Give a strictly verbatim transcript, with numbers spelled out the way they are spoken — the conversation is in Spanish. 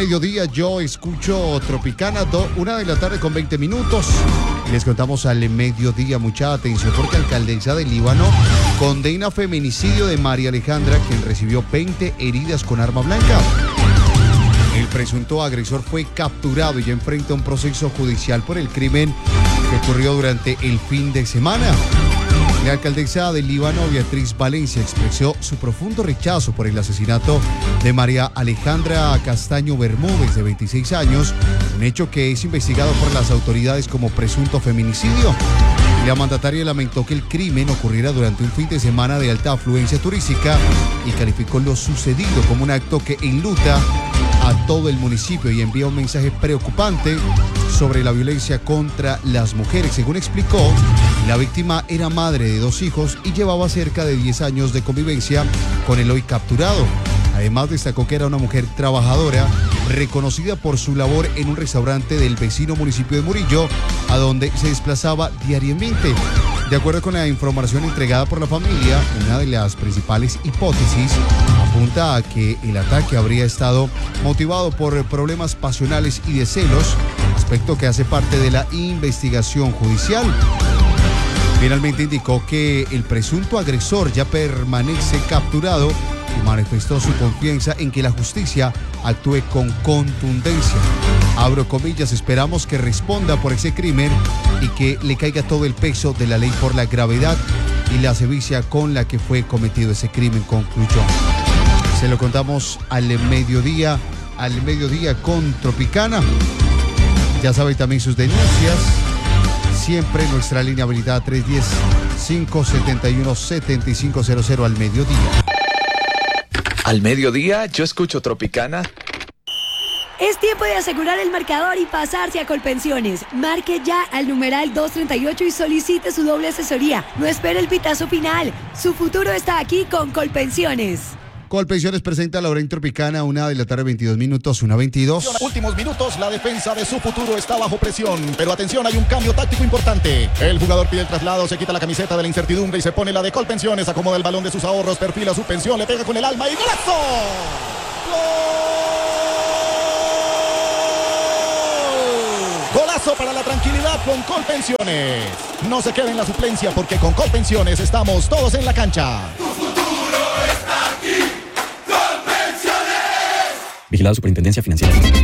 mediodía yo escucho Tropicana, do, una de la tarde con veinte minutos. Les contamos al mediodía, mucha atención, porque alcaldesa del Líbano condena feminicidio de María Alejandra, quien recibió veinte heridas con arma blanca. El presunto agresor fue capturado y ya enfrenta un proceso judicial por el crimen que ocurrió durante el fin de semana. La alcaldesa del Líbano, Beatriz Valencia, expresó su profundo rechazo por el asesinato de María Alejandra Castaño Bermúdez, de veintiséis años, un hecho que es investigado por las autoridades como presunto feminicidio. La mandataria lamentó que el crimen ocurriera durante un fin de semana de alta afluencia turística y calificó lo sucedido como un acto que enluta a todo el municipio y envía un mensaje preocupante sobre la violencia contra las mujeres. Según explicó, la víctima era madre de dos hijos y llevaba cerca de diez años de convivencia con el hoy capturado. Además, destacó que era una mujer trabajadora, reconocida por su labor en un restaurante del vecino municipio de Murillo, a donde se desplazaba diariamente. De acuerdo con la información entregada por la familia, una de las principales hipótesis apunta a que el ataque habría estado motivado por problemas pasionales y de celos, aspecto que hace parte de la investigación judicial. Finalmente indicó que el presunto agresor ya permanece capturado y manifestó su confianza en que la justicia actúe con contundencia. Abro comillas, esperamos que responda por ese crimen y que le caiga todo el peso de la ley por la gravedad y la sevicia con la que fue cometido ese crimen, concluyó. Se lo contamos al mediodía, al mediodía con Tropicana. Ya saben también sus denuncias. Siempre nuestra línea habilitada tres uno cero, cinco siete uno, siete cinco cero cero al mediodía. Al mediodía yo escucho Tropicana. Es tiempo de asegurar el marcador y pasarse a Colpensiones. Marque ya al numeral doscientos treinta y ocho y solicite su doble asesoría. No espere el pitazo final. Su futuro está aquí con Colpensiones. Colpensiones presenta la hora en Tropicana, una de la tarde, veintidós minutos, una veintidós. Últimos minutos, la defensa de su futuro está bajo presión. Pero atención, hay un cambio táctico importante. El jugador pide el traslado, se quita la camiseta de la incertidumbre y se pone la de Colpensiones. Acomoda el balón de sus ahorros, perfila su pensión, le pega con el alma y ¡golazo! ¡Gol! Golazo para la tranquilidad con Colpensiones. No se quede en la suplencia porque con Colpensiones estamos todos en la cancha. Tu futuro está aquí. Colpensiones. Vigilado Superintendencia Financiera.